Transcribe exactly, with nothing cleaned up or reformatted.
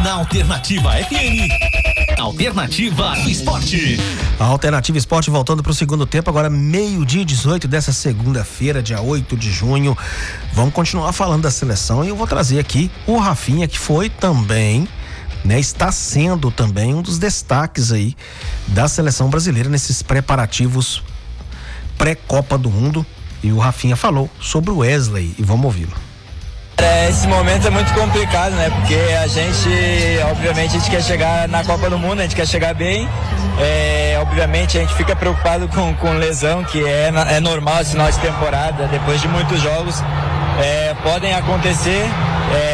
Na Alternativa F M. Alternativa Esporte. A Alternativa Esporte voltando para o segundo tempo, agora meio-dia e dezoito dessa segunda-feira, dia oito de junho. Vamos continuar falando da seleção e eu vou trazer aqui o Rafinha, que foi também, né, está sendo também um dos destaques aí da seleção brasileira nesses preparativos pré-Copa do Mundo. E o Rafinha falou sobre o Wesley e vamos ouvi-lo. É, esse momento é muito complicado, né? Porque a gente, obviamente, a gente quer chegar na Copa do Mundo, a gente quer chegar bem. É, obviamente, a gente fica preocupado com, com lesão, que é, é normal esse final de temporada, depois de muitos jogos, é, podem acontecer. É,